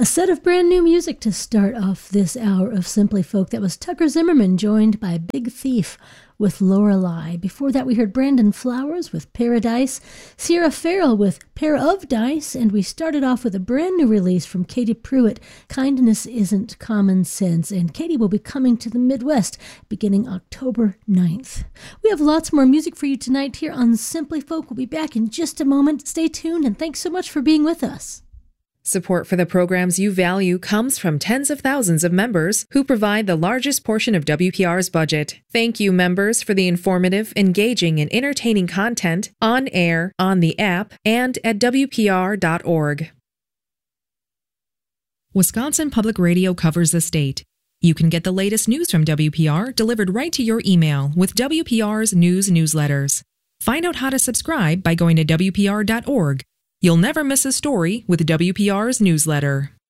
A set of brand new music to start off this hour of Simply Folk. That was Tucker Zimmerman joined by Big Thief with Lorelei. Before that we heard Brandon Flowers with Paradise, Sierra Farrell with Pair of Dice, and we started off with a brand new release from Katie Pruitt, Kindness Isn't Common Sense, and Katie will be coming to the Midwest beginning October 9th. We have lots more music for you tonight here on Simply Folk. We'll be back in just a moment. Stay tuned, and thanks so much for being with us. Support for the programs you value comes from tens of thousands of members who provide the largest portion of WPR's budget. Thank you, members, for the informative, engaging, and entertaining content on air, on the app, and at WPR.org. Wisconsin Public Radio covers the state. You can get the latest news from WPR delivered right to your email with WPR's news newsletters. Find out how to subscribe by going to WPR.org. You'll never miss a story with WPR's newsletter.